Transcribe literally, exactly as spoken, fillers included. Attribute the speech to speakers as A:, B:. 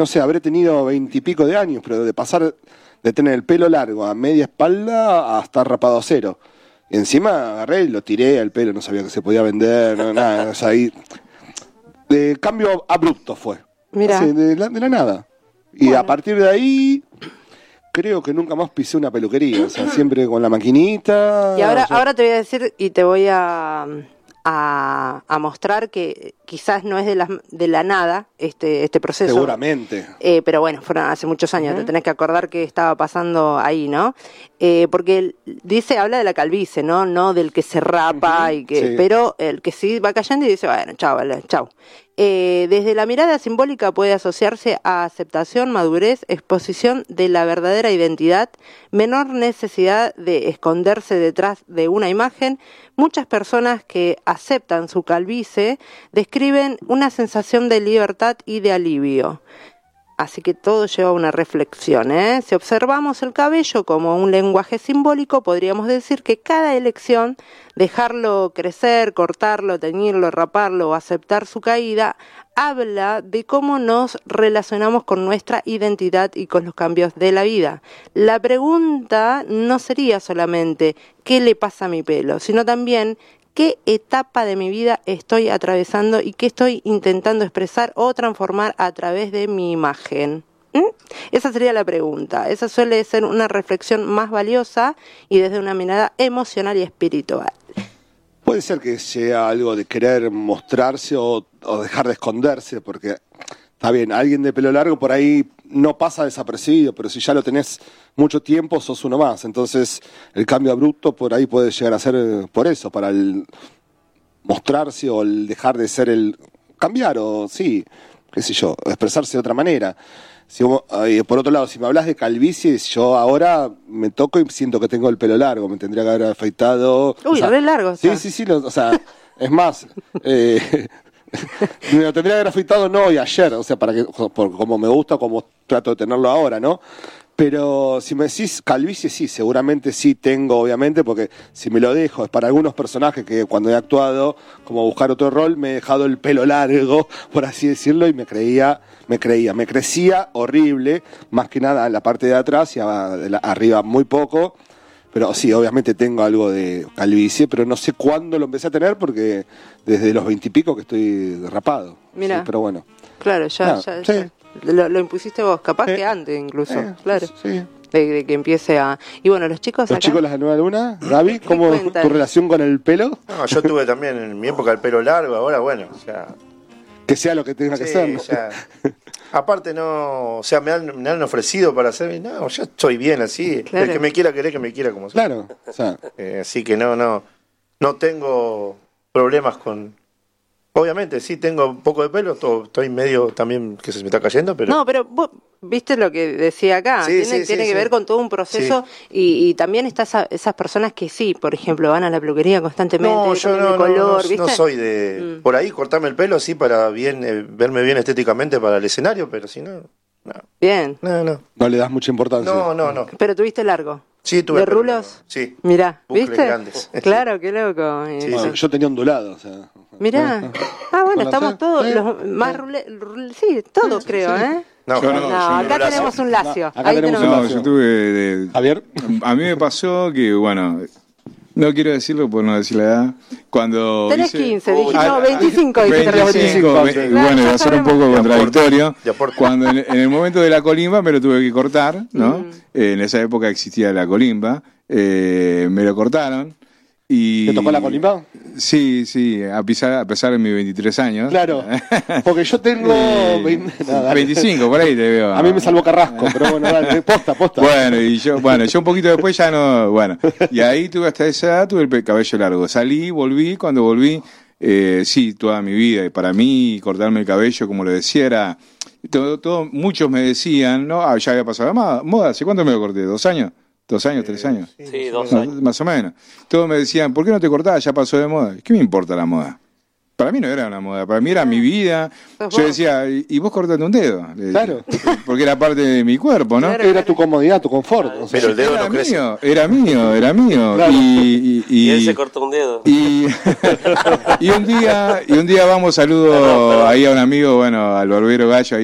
A: no sé, habré tenido veintipico de años, pero de pasar de tener el pelo largo a media espalda a estar rapado a cero. Y encima agarré y lo tiré al pelo, no sabía que se podía vender, no, nada, o sea, ahí... De cambio abrupto fue.
B: Mirá.
A: Así, de, la, de la nada. Y bueno, a partir de ahí... Creo que nunca más pisé una peluquería, o sea, siempre con la maquinita.
B: Y ahora,
A: o sea...
B: ahora te voy a decir y te voy a, a, a mostrar que quizás no es de la, de la nada este, este proceso.
A: Seguramente.
B: Eh, pero bueno, fueron hace muchos años, uh-huh. Te tenés que acordar qué estaba pasando ahí, ¿no? Eh, porque dice, habla de la calvicie, ¿no? No del que se rapa, uh-huh. y que, sí. Pero el que sí va cayendo y dice, bueno, chao, vale, chao. Eh, desde la mirada simbólica puede asociarse a aceptación, madurez, exposición de la verdadera identidad, menor necesidad de esconderse detrás de una imagen. Muchas personas que aceptan su calvicie describen una sensación de libertad y de alivio. Así que todo lleva a una reflexión, ¿eh? Si observamos el cabello como un lenguaje simbólico, podríamos decir que cada elección, dejarlo crecer, cortarlo, teñirlo, raparlo o aceptar su caída, habla de cómo nos relacionamos con nuestra identidad y con los cambios de la vida. La pregunta no sería solamente ¿qué le pasa a mi pelo?, sino también ¿qué etapa de mi vida estoy atravesando y qué estoy intentando expresar o transformar a través de mi imagen? ¿Mm? Esa sería la pregunta. Esa suele ser una reflexión más valiosa y desde una mirada emocional y espiritual.
A: Puede ser que sea algo de querer mostrarse o, o dejar de esconderse, porque está bien, alguien de pelo largo por ahí no pasa desapercibido, pero si ya lo tenés mucho tiempo, sos uno más. Entonces, el cambio abrupto por ahí puede llegar a ser por eso, para el mostrarse o el dejar de ser el... Cambiar o, sí, qué sé yo, expresarse de otra manera. Si, eh, por otro lado, si me hablas de calvicie, yo ahora me toco y siento que tengo el pelo largo, me tendría que haber afeitado...
B: Uy, o sea, re largo está.
A: Sí, sí, sí, lo, o sea, es más... Eh, me lo tendría que haber afeitado no hoy, ayer, o sea, para que por, como me gusta, como trato de tenerlo ahora, ¿no? Pero si me decís calvicie, sí, seguramente sí tengo, obviamente, porque si me lo dejo, es para algunos personajes que cuando he actuado, como buscar otro rol, me he dejado el pelo largo, por así decirlo, y me creía, me creía, me crecía horrible, más que nada en la parte de atrás y arriba muy poco. Pero sí, obviamente tengo algo de calvicie, pero no sé cuándo lo empecé a tener porque desde los veintipico que estoy rapado.
B: Mira,
A: sí, pero bueno.
B: Claro, ya,
A: ah,
B: ya,
A: sí.
B: ya. Lo, lo impusiste vos, capaz eh, que antes incluso, eh, claro.
A: Sí.
B: De, de que empiece a... Y bueno, los chicos
A: Los
B: acá...
A: chicos de la Nueva Luna, Gaby, ¿cómo tu relación con el pelo?
C: No, yo tuve también en mi época el pelo largo, ahora bueno, o sea...
A: Que sea lo que tenga
C: sí,
A: que ser, ¿no?
C: Ya. Aparte no, o sea, me han, me han ofrecido para hacer, no, yo estoy bien así, claro. El que me quiera querer que me quiera como soy.
A: Claro, o sea.
C: eh, así que no, no, no tengo problemas con, obviamente sí tengo un poco de pelo, todo, estoy medio también que se me está cayendo, pero...
B: No, pero vos viste lo que decía acá,
C: sí,
B: tiene,
C: sí,
B: tiene
C: sí,
B: que
C: sí.
B: ver con todo un proceso
C: sí.
B: y, y también está esa, esas personas que sí, por ejemplo, van a la peluquería constantemente,
C: no, yo no,
B: de color,
C: no, no,
B: ¿viste?
C: no soy de... Mm. Por ahí cortarme el pelo así para bien eh, verme bien estéticamente para el escenario, pero si no... No.
B: Bien.
C: No, no.
A: No le das mucha importancia.
C: No, no, no.
B: Pero tuviste largo.
C: Sí, tuve.
B: ¿De rulos?
C: Sí.
B: Mirá,
C: bucles
B: ¿viste?
C: Grandes.
B: Claro, qué loco.
A: Sí, bueno, sí. Yo tenía ondulado, o sea.
B: Mirá. Ah, bueno, estamos todos, sí, los más rule, rule, sí, todos sí, creo, sí. ¿eh?
C: No,
B: no, no,
C: no
B: acá no tenemos un lacio.
A: No, acá
B: Ahí
A: tenemos
B: tenemos
A: un lacio.
D: No, yo tuve de,
A: Javier.
D: A mí me pasó que, bueno, no quiero decirlo por no decir la edad. Cuando
B: tenés
D: hice,
B: quince, dijiste,
D: ah,
B: no, veinticinco.
D: veinticinco,
B: veinticinco.
D: Bueno, va a ser un poco
C: de
D: contradictorio.
C: Aporte.
D: Cuando en, en el momento de la colimba me lo tuve que cortar, ¿no?
B: Mm.
D: Eh, en esa época existía la colimba. Eh, me lo cortaron. Y,
A: ¿Te tocó la colimba?
D: Sí, sí, a pesar, a pesar de mis veintitrés años.
A: Claro, porque yo tengo veinte, nada,
D: veinticinco, por ahí te veo.
A: A mí me salvó Carrasco, pero bueno, dale, posta, posta.
D: Bueno, y yo, bueno, yo un poquito después ya no, bueno, y ahí tuve hasta esa edad, tuve el cabello largo. Salí, volví, cuando volví, eh, sí, toda mi vida, y para mí cortarme el cabello, como lo decía, era, todo, todo, muchos me decían, no, ah, ya había pasado la moda, moda, ¿hace cuánto me lo corté? ¿Dos años? ¿Dos años, tres años?
E: Sí, dos
D: no,
E: años.
D: Más o menos. Todos me decían, ¿por qué no te cortás? Ya pasó de moda. ¿Qué me importa la moda? Para mí no era una moda, para mí era mi vida. Yo decía, ¿y vos cortate un dedo?
A: Claro.
D: Porque era parte de mi cuerpo, ¿no?
A: Claro, era tu comodidad, tu confort.
C: O sea, pero el dedo
D: era
C: no crece.
D: Mío, era mío, era mío.
A: Claro.
D: Y, y, y,
E: y él se cortó un dedo.
D: Y, y un día, y un día vamos, saludo
E: perdón, perdón.
D: ahí a un amigo, bueno, al barbero Gallo.